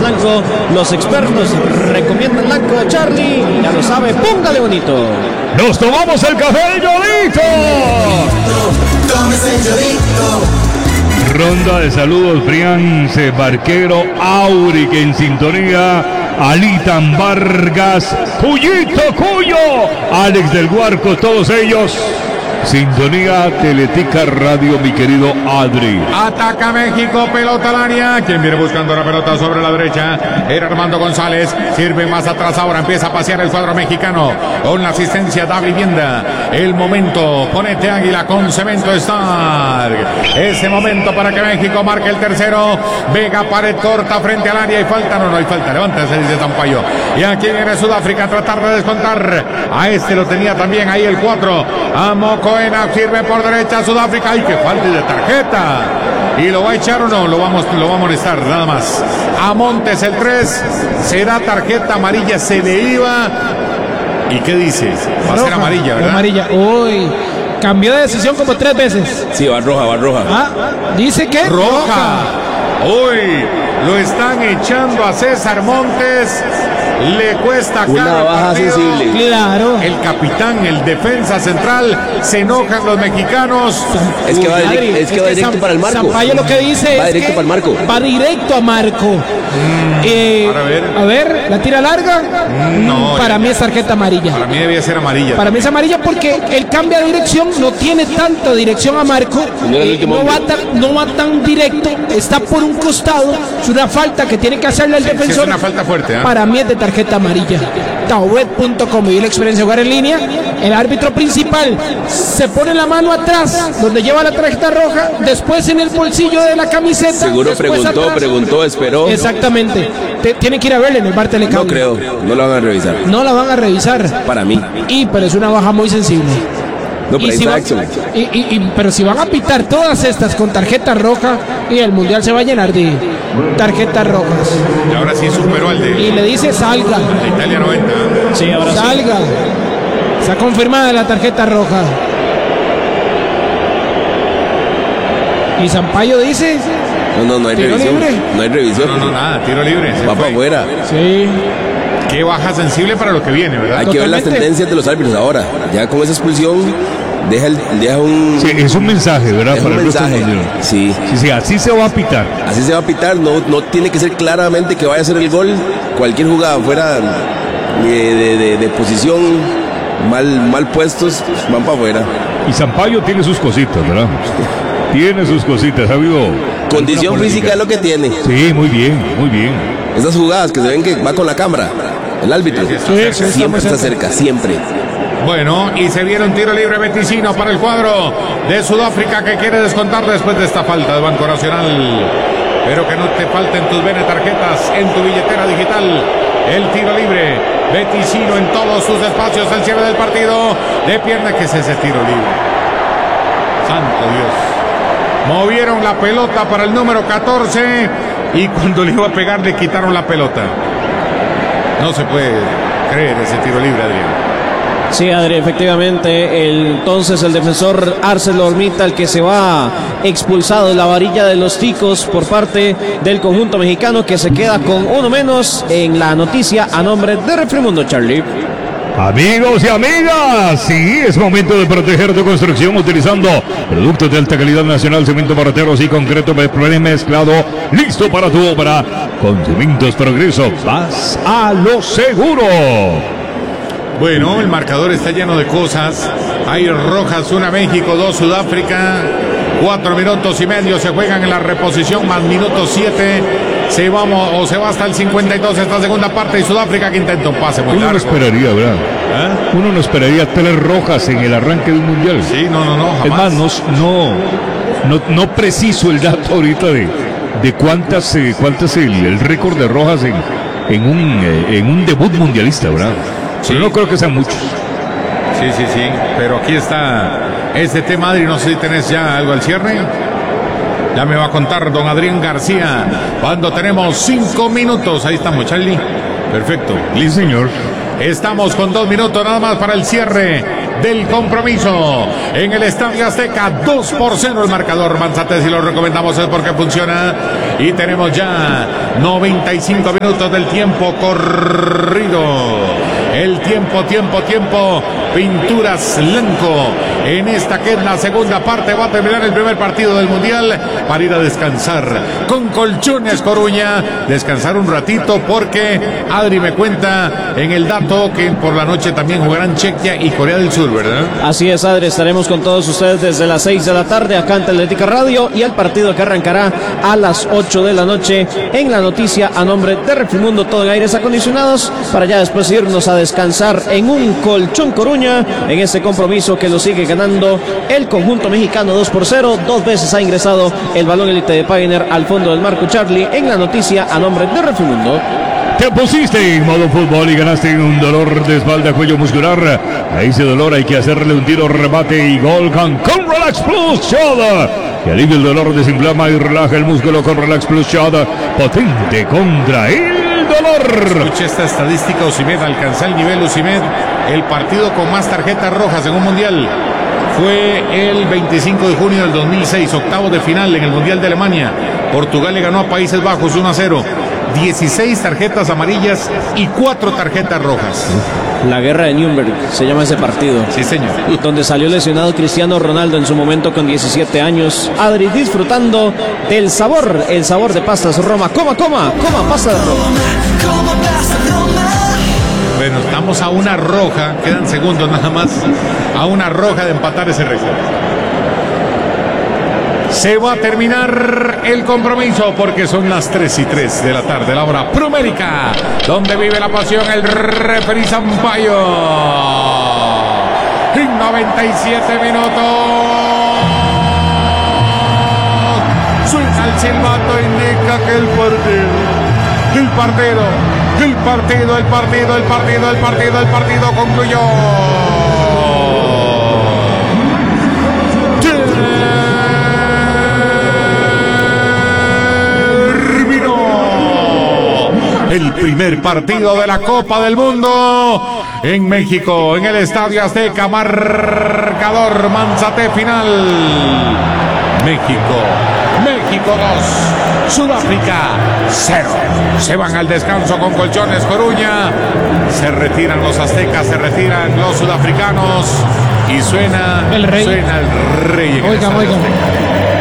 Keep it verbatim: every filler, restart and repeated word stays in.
Lanco. Los expertos recomiendan Lanco. Charlie, ya lo sabe, póngale bonito. Nos tomamos el café del Yodito. Tómese el Yodito. Ronda de saludos, Briance Barquero, Auri, que en sintonía, Alitan Vargas, Cuyito Cuyo, Alex del Guarco, todos ellos. Sintonía Teletica Radio, mi querido Adri. Ataca México, pelota al área. Quien viene buscando la pelota sobre la derecha era Armando González. Sirve más atrás ahora. Empieza a pasear el cuadro mexicano con la asistencia da Vivienda. El momento. Ponete Águila con Cemento Star. Ese momento para que México marque el tercero. Vega, pared corta frente al área. Y falta, no, no hay falta. Levántese, dice Sampaio. Y aquí viene Sudáfrica a tratar de descontar. A este lo tenía también ahí el cuatro. A Mocoena, sirve por derecha Sudáfrica. ¡Ay, qué falta de tarjeta! ¿Y lo va a echar o no? Lo, vamos, lo va a molestar, nada más. A Montes el tres. Será tarjeta amarilla, se le iba. ¿Y qué dice? Va a ser amarilla, ¿verdad? Amarilla. Uy, cambió de decisión como tres veces. Sí, va roja, va roja. Ah, dice que roja. roja. Uy, lo están echando a César Montes. Le cuesta una baja sensible. Claro. El capitán, el defensa central, se enojan los mexicanos. Es que va, directo, es que va directo para el marco. Sampaio lo que dice va es directo que para el marco. Va directo a marco. Mm, eh, a ver. A ver, la tira larga. No. Para ya, mí es tarjeta amarilla. Para mí debía ser amarilla. Para mí es amarilla porque él cambia de dirección, no tiene tanta dirección a marco. No, eh, no, va tan, no va tan directo, está por un costado. Es una falta que tiene que hacerle el sí, defensor. Sí, es una falta fuerte. ¿eh? Para mí es de tarjeta amarilla. Tauret punto com y la experiencia de jugar en línea. El árbitro principal se pone la mano atrás donde lleva la tarjeta roja, después en el bolsillo de la camiseta. Seguro preguntó, atrás. preguntó, esperó. Exactamente. Te, tiene que ir a verle en el bar Telecable. No creo, no la van a revisar. No la van a revisar. Para mí. Y pero es una baja muy sensible. No, pero, y si va, y, y, y, pero si van a pitar todas estas con tarjeta roja, y el mundial se va a llenar de tarjetas rojas. Y ahora sí superó al de. Y le dice salga. De Italia noventa. Sí, ahora salga. Sí. Está confirmada la tarjeta roja. Y Sampaio dice. No, no, no hay tiro revisión. Libre. No hay revisión. No, no, nada, tiro libre. Va para afuera. Sí. Qué baja sensible para lo que viene, ¿verdad? Hay que ver las tendencias de los árbitros ahora. Ya con esa expulsión, deja, el, deja un. Sí, es un mensaje, ¿verdad? Para un el mensaje. Sí. sí. Sí, sí, así se va a pitar. Así se va a pitar. No, no tiene que ser claramente que vaya a ser el gol. Cualquier jugada fuera de, de, de, de posición mal, mal puestos, van para afuera. Y Sampaio tiene sus cositas, ¿verdad? Tiene sus cositas, ha habido. Condición física es lo que tiene. Sí, muy bien, muy bien. Esas jugadas que se ven que va con la cámara, el árbitro, sí, sí, sí, sí, siempre está cerca, siempre. Bueno, y se viene un tiro libre beticino para el cuadro de Sudáfrica que quiere descontar después de esta falta de Banco Nacional. Pero que no te falten tus bene tarjetas en tu billetera digital. El tiro libre beticino en todos sus espacios, el cierre del partido de pierna. Que es ese tiro libre? Santo Dios. Movieron la pelota para el número catorce y cuando le iba a pegar le quitaron la pelota. No se puede creer ese tiro libre, Adrián. Sí, Adri, efectivamente, el, entonces el defensor ArcelorMittal, el que se va expulsado de la varilla de los ticos por parte del conjunto mexicano, que se queda con uno menos en la noticia a nombre de Refrimundo, Charlie. Amigos y amigas, sí, es momento de proteger tu construcción utilizando productos de alta calidad nacional, cemento morteros y concreto premezclado, listo para tu obra. Con Cementos Progreso, vas a lo seguro. Bueno, el marcador está lleno de cosas. Hay rojas, una México, dos Sudáfrica. Cuatro minutos y medio se juegan en la reposición, más minutos siete. Se vamos o se va hasta el cincuenta y dos esta segunda parte y Sudáfrica que intenta un pase muy Uno largo. no esperaría, ¿verdad? ¿Eh? Uno no esperaría tres rojas en el arranque de un mundial. Sí, no, no, no, jamás. Es más, no, no, no, no preciso el dato ahorita de, de cuántas, eh, cuántas el, el récord de rojas en, en, un, eh, en un debut mundialista, ¿verdad? Sí. Pero no creo que sean muchos. Sí, sí, sí. Pero aquí está este tema, Adri. No sé si tenés ya algo al cierre. Ya me va a contar don Adrián García cuando tenemos cinco minutos. Ahí estamos, Charlie. Perfecto. Sí, señor. Estamos con dos minutos nada más para el cierre del compromiso en el Estadio Azteca. Dos por cero el marcador. Manzate, si lo recomendamos es porque funciona. Y tenemos ya noventa y cinco minutos del tiempo corrido. El tiempo, tiempo, tiempo. Pinturas Blanco. En esta que es la segunda parte va a terminar el primer partido del Mundial para ir a descansar con Colchones Coruña. Descansar un ratito porque Adri me cuenta en el dato que por la noche también jugarán Chequia y Corea del Sur, ¿verdad? Así es, Adri, estaremos con todos ustedes desde las seis de la tarde acá en Atlética Radio y el partido que arrancará a las ocho de la noche en la noticia a nombre de Refrimundo, todo en aires acondicionados, para ya después irnos a descansar en un Colchón Coruña en este compromiso que lo sigue ganando el conjunto mexicano dos por cero. Dos veces ha ingresado el balón élite de Pioneer al fondo del marco Charlie en la noticia a nombre de Refrimundo. Te pusiste en modo fútbol y ganaste un dolor de espalda, cuello muscular. A ese dolor hay que hacerle un tiro, remate y gol con, con Relax Plus Shot, que alivia el dolor, desinflama y relaja el músculo con Relax Plus Shot, potente contra el dolor. Escuche esta estadística. Osimhen alcanza el nivel Osimhen. El partido con más tarjetas rojas en un mundial fue el veinticinco de junio del dos mil seis, octavo de final en el Mundial de Alemania. Portugal le ganó a Países Bajos uno a cero. dieciséis tarjetas amarillas y cuatro tarjetas rojas. La guerra de Nürnberg se llama ese partido. Sí, señor. Donde salió lesionado Cristiano Ronaldo en su momento con diecisiete años. Adri disfrutando del sabor, el sabor de pastas Roma. Coma, coma, coma pasta de Roma. Bueno, estamos a una roja, quedan segundos nada más, a una roja de empatar ese récord. Se va a terminar el compromiso porque son las tres y tres de la tarde, la hora Promérica, donde vive la pasión el referí Sampaio. En noventa y siete minutos suena el silbato, indica que el partido, el partido, el partido, el partido, el partido, el partido, el partido concluyó. El primer partido de la Copa del Mundo en México, en el Estadio Azteca. Marcador Manzate final. México, México dos, Sudáfrica cero. Se van al descanso con Colchones Coruña. Se retiran los aztecas, se retiran los sudafricanos y suena el rey. Suena el rey en el Oigan, Estadio oigan. Azteca.